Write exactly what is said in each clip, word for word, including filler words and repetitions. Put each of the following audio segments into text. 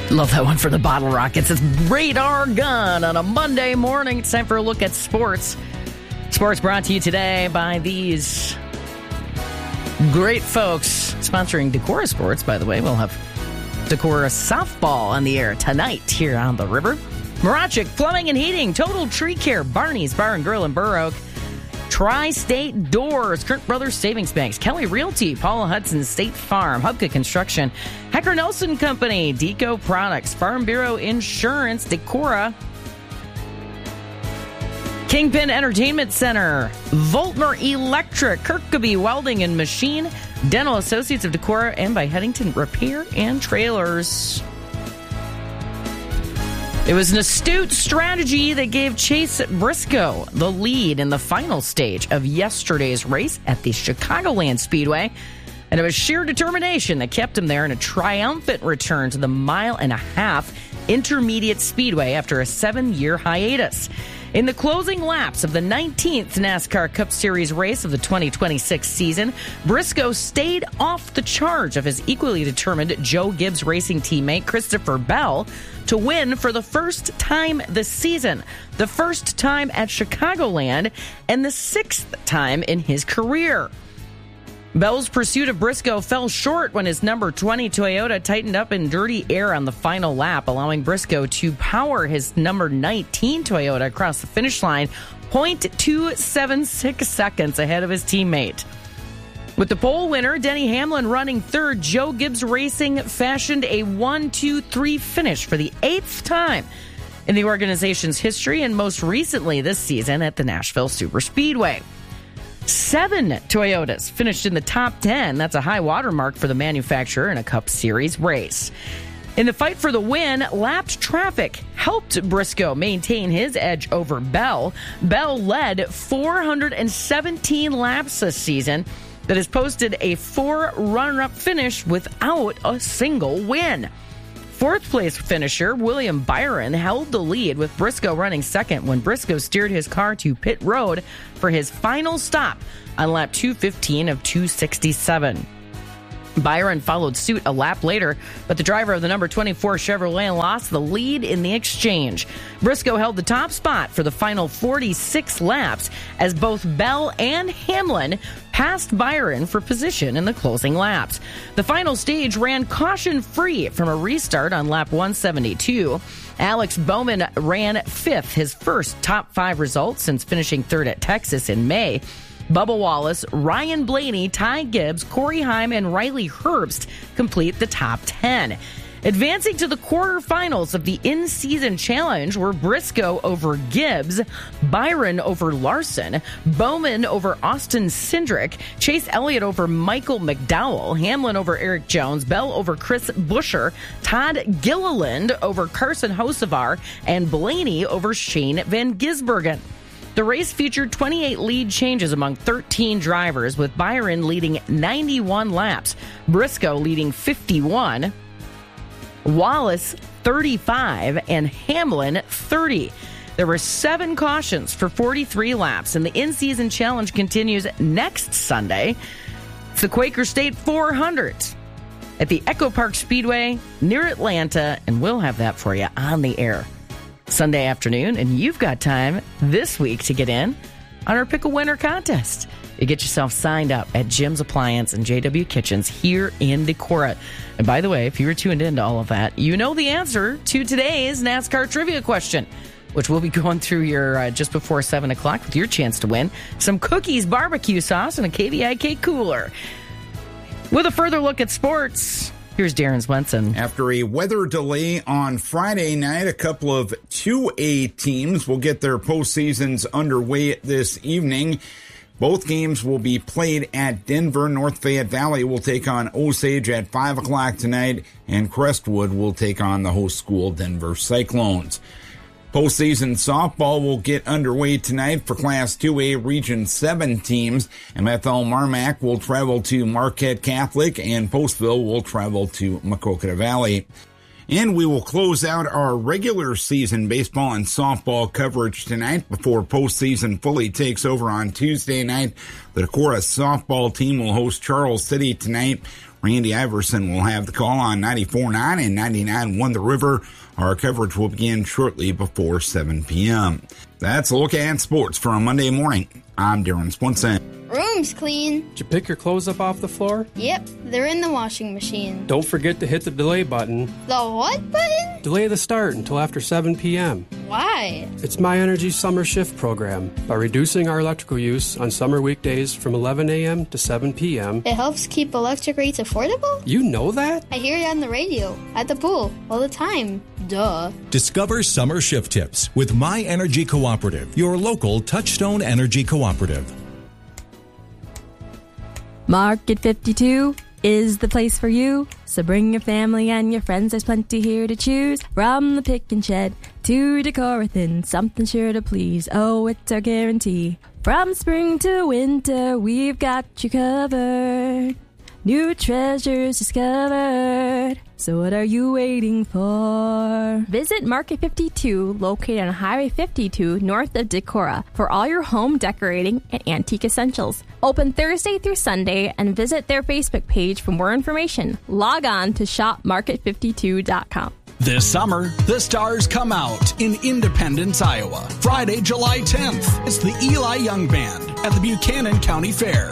Love that one for the Bottle Rockets. It's Radar Gun on a Monday morning. It's time for a look at sports. Sports brought to you today by these great folks sponsoring Decorah Sports, by the way. We'll have Decorah softball on the air tonight here on the river. Mirachik Plumbing and Heating, Total Tree Care, Barney's Bar and Grill in Burr Oak, Tri-State Doors, Kirk Brothers Savings Banks, Kelly Realty, Paula Hudson State Farm, Hubka Construction, Hecker Nelson Company, Deco Products, Farm Bureau Insurance, Decorah, Kingpin Entertainment Center, Voltmer Electric, Kirkby Welding and Machine, Dental Associates of Decorah, and by Headington Repair and Trailers. It was an astute strategy that gave Chase Briscoe the lead in the final stage of yesterday's race at the Chicagoland Speedway, and it was sheer determination that kept him there in a triumphant return to the mile and a half intermediate speedway after a seven-year hiatus. In the closing laps of the nineteenth NASCAR Cup Series race of the twenty twenty-six season, Briscoe stayed off the charge of his equally determined Joe Gibbs Racing teammate Christopher Bell to win for the first time this season, the first time at Chicagoland, and the sixth time in his career. Bell's pursuit of Briscoe fell short when his number twenty Toyota tightened up in dirty air on the final lap, allowing Briscoe to power his number nineteen Toyota across the finish line zero point two seven six seconds ahead of his teammate. With the pole winner, Denny Hamlin, running third, Joe Gibbs Racing fashioned a one two three finish for the eighth time in the organization's history, and most recently this season at the Nashville Superspeedway. Seven Toyotas finished in the top ten. That's a high watermark for the manufacturer in a Cup Series race. In the fight for the win, lapped traffic helped Briscoe maintain his edge over Bell. Bell led four hundred seventeen laps this season that has posted a four runner-up finish without a single win. Fourth place finisher William Byron held the lead, with Briscoe running second when Briscoe steered his car to pit road for his final stop on lap two fifteen of two sixty-seven. Byron followed suit a lap later, but the driver of the number twenty-four Chevrolet lost the lead in the exchange. Briscoe held the top spot for the final forty-six laps as both Bell and Hamlin passed Byron for position in the closing laps. The final stage ran caution-free from a restart on lap one seventy-two. Alex Bowman ran fifth, his first top five result since finishing third at Texas in May. Bubba Wallace, Ryan Blaney, Ty Gibbs, Corey Heim, and Riley Herbst complete the top ten. Advancing to the quarterfinals of the in-season challenge were Briscoe over Gibbs, Byron over Larson, Bowman over Austin Cindric, Chase Elliott over Michael McDowell, Hamlin over Eric Jones, Bell over Chris Buescher, Todd Gilliland over Carson Hocevar, and Blaney over Shane Van Gisbergen. The race featured twenty-eight lead changes among thirteen drivers, with Byron leading ninety-one laps, Briscoe leading fifty-one, Wallace thirty-five, and Hamlin thirty. There were seven cautions for forty-three laps, and the in-season challenge continues next Sunday. It's the Quaker State four hundred at the Echo Park Speedway near Atlanta, and we'll have that for you on the air Sunday afternoon, and you've got time this week to get in on our Pick a Winner contest. You get yourself signed up at Jim's Appliance and J W Kitchens here in Decorah. And by the way, if you were tuned into all of that, you know the answer to today's NASCAR trivia question, which we'll be going through your uh, just before seven o'clock with your chance to win some cookies, barbecue sauce, and a K V I K cooler. With a further look at sports, here's Darren Swenson. After a weather delay on Friday night, a couple of two A teams will get their postseasons underway this evening. Both games will be played at Denver. North Fayette Valley will take on Osage at five o'clock tonight, and Crestwood will take on the host school, Denver Cyclones. Postseason softball will get underway tonight for Class two A Region seven teams. M F L Marmac will travel to Marquette Catholic, and Postville will travel to Maquoketa Valley. And we will close out our regular season baseball and softball coverage tonight before postseason fully takes over on Tuesday night. The Decorah softball team will host Charles City tonight. Randy Iverson will have the call on ninety-four point nine and ninety-nine point one The River. Our coverage will begin shortly before seven p.m. That's a look at sports for a Monday morning. I'm Darren Swenson. Room's clean. Did you pick your clothes up off the floor? Yep, they're in the washing machine. Don't forget to hit the delay button. The what button? Delay the start until after seven p.m. Why? It's My Energy Summer Shift program. By reducing our electrical use on summer weekdays from eleven a.m. to seven p.m. It helps keep electric rates affordable? You know that? I hear it on the radio, at the pool, all the time. Duh. Discover summer shift tips with My Energy Cooperative, your local Touchstone Energy Cooperative. Market fifty-two is the place for you. So bring your family and your friends, there's plenty here to choose. From the pick and shed to Decorathin, something sure to please. Oh, it's our guarantee. From spring to winter, we've got you covered. New treasures discovered. So what are you waiting for? Visit Market fifty-two, located on Highway fifty-two, north of Decorah, for all your home decorating and antique essentials. Open Thursday through Sunday, and visit their Facebook page for more information. Log on to shop market fifty-two dot com. This summer, the stars come out in Independence, Iowa. Friday, July tenth. It's the Eli Young Band at the Buchanan County Fair.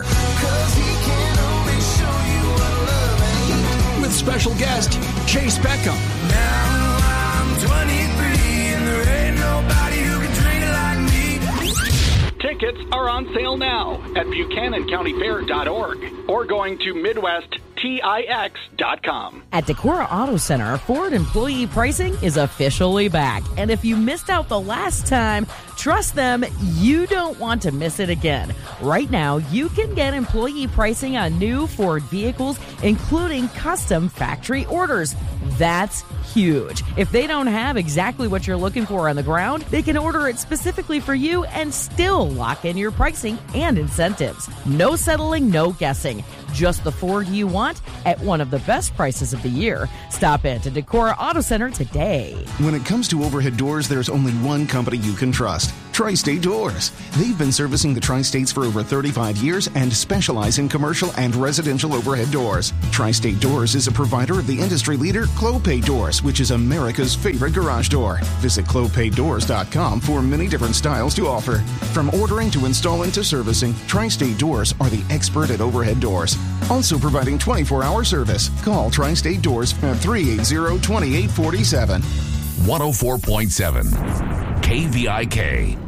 With special guest Chase Beckham. Now I'm twenty-three and there ain't nobody who can drink like me. Tickets are on sale now at buchanan county fair dot org or going to midwest tix dot com. At Decorah Auto Center, Ford employee pricing is officially back. And if you missed out the last time, trust them, you don't want to miss it again. Right now, you can get employee pricing on new Ford vehicles, including custom factory orders. That's huge. If they don't have exactly what you're looking for on the ground, they can order it specifically for you and still lock in your pricing and incentives. No settling, no guessing. Just the Ford you want at one of the best prices of the year. Stop in to Decorah Auto Center today. When it comes to overhead doors, there's only one company you can trust. Tri-State Doors. They've been servicing the Tri-States for over thirty-five years and specialize in commercial and residential overhead doors. Tri-State Doors is a provider of the industry leader Clopay Doors, which is America's favorite garage door. Visit clopay doors dot com for many different styles to offer. From ordering to installing to servicing, Tri-State Doors are the expert at overhead doors. Also providing twenty-four hour service. Call Tri-State Doors at three eight zero, two eight four seven. one oh four point seven K V I K.